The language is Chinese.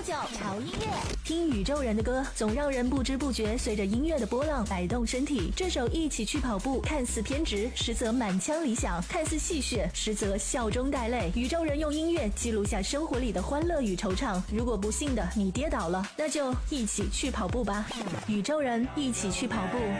脚潮音乐。 听宇宙人的歌，总让人不知不觉随着音乐的波浪摆动身体。这首《一起去跑步》看似偏执，实则满腔理想；看似戏谑，实则笑中带泪。宇宙人用音乐记录下生活里的欢乐与惆怅。如果不幸的你跌倒了，那就一起去跑步吧。宇宙人一起去跑步。